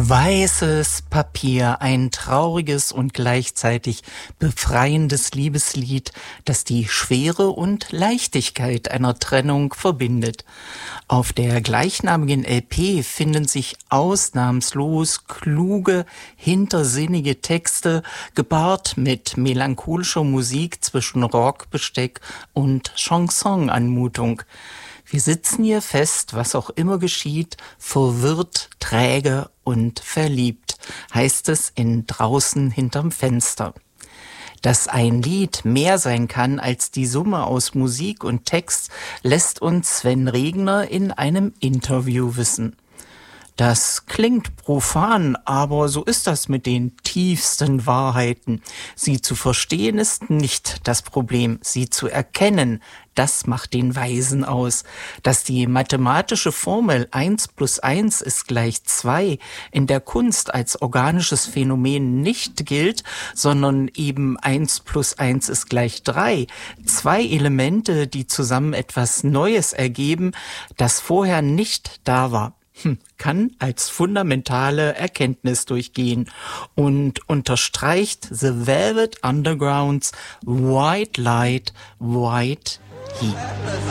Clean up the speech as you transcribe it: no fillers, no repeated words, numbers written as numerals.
Weißes Papier, ein trauriges und gleichzeitig befreiendes Liebeslied, das die Schwere und Leichtigkeit einer Trennung verbindet. Auf der gleichnamigen LP finden sich ausnahmslos kluge, hintersinnige Texte, gepaart mit melancholischer Musik zwischen Rockbesteck und Chansonanmutung. Wir sitzen hier fest, was auch immer geschieht, verwirrt, träge und verliebt, heißt es in Draußen hinterm Fenster. Dass ein Lied mehr sein kann als die Summe aus Musik und Text, lässt uns Sven Regner in einem Interview wissen. Das klingt profan, aber so ist das mit den tiefsten Wahrheiten. Sie zu verstehen ist nicht das Problem, sie zu erkennen, das macht den Weisen aus. Dass die mathematische Formel 1 + 1 ist gleich 2 in der Kunst als organisches Phänomen nicht gilt, sondern eben 1 + 1 ist gleich 3. 2 Elemente, die zusammen etwas Neues ergeben, das vorher nicht da war. Kann als fundamentale Erkenntnis durchgehen und unterstreicht The Velvet Undergrounds White Light, White Heat.